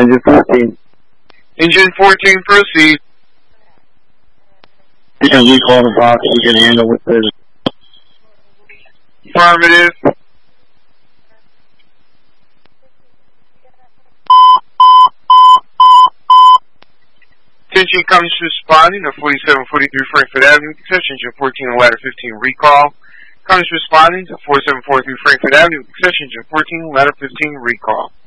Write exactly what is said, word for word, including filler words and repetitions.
Engine fourteen. Engine fourteen, proceed. Can we call the box we can handle with this? Affirmative. Attention, comments responding to forty-seven forty-three Frankfurt Avenue, accession engine fourteen and ladder fifteen recall. Comments responding to forty-seven forty-three Frankfurt Avenue, accession engine fourteen, ladder fifteen recall.